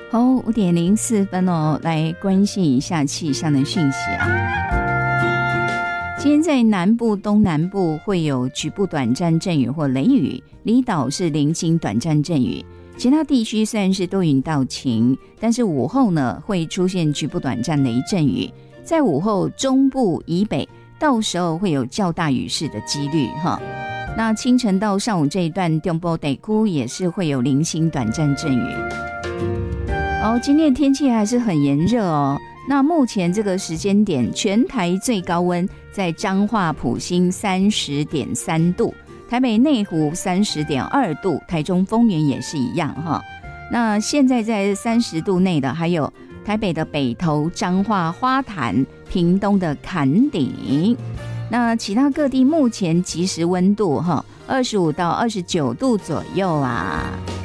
好，5:04哦，来关心一下气象的讯息啊。今天在南部、东南部会有局部短暂阵雨或雷雨，离岛是零星短暂阵雨。其他地区虽然是多云到晴，但是午后呢会出现局部短暂雷阵雨，在午后中部以北，到时候会有较大雨势的几率哈。那清晨到上午这一段，中部地区也是会有零星短暂阵雨。今天的天气还是很炎热哦。那目前这个时间点，全台最高温在彰化埔心30.3度，台北内湖30.2度，台中丰原也是一样哈。那现在在30度内的还有台北的北投、彰化、花坛、屏东的崁顶。那其他各地目前即时温度哈，25到29度左右啊。